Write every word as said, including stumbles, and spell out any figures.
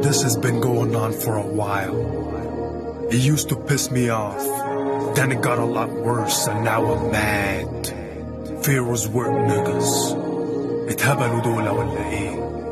This has been going on for a while. It used to piss me off, then it got a lot worse, and now I'm mad. Fear was work niggas. اتهبلوا دول ولا ايه؟